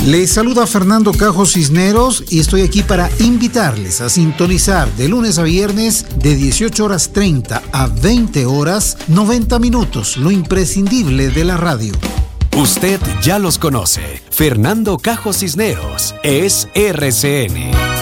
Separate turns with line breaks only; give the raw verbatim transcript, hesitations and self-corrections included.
Les saluda Fernando Cajo Cisneros y estoy aquí para invitarles a sintonizar de lunes a viernes de dieciocho horas treinta a veinte horas, noventa minutos, lo imprescindible de la radio.
Usted ya los conoce. Fernando Cajo Cisneros es R C N.